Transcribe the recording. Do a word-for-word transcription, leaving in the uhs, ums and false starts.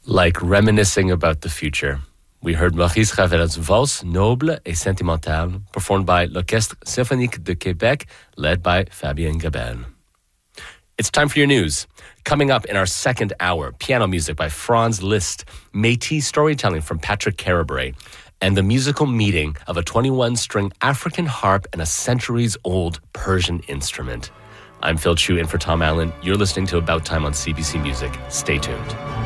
Like reminiscing about the future. We heard Maurice Ravel's Valse Noble et Sentimentale, performed by l'Orchestre Symphonique de Québec, led by Fabien Gabel. It's time for your news. Coming up in our second hour, piano music by Franz Liszt, Métis storytelling from Patrick Carabray, and the musical meeting of a twenty-one string African harp and a centuries-old Persian instrument. I'm Phil Chu in for Tom Allen. You're listening to About Time on C B C Music. Stay tuned.